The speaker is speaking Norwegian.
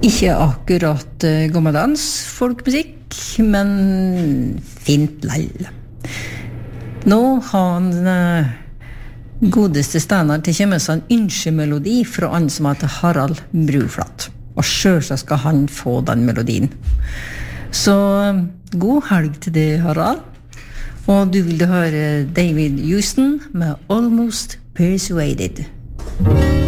Ikke akkurat gammeldans folkmusikk, men fint lell. Nå har han godeste Steinar til kjemme seg en ønskemelodi fra han som heter Harald Bruflat. Og selvsagt skal han få den melodien. Så god helg til det, Harald. Og du vil høre David Houston med Almost Persuaded.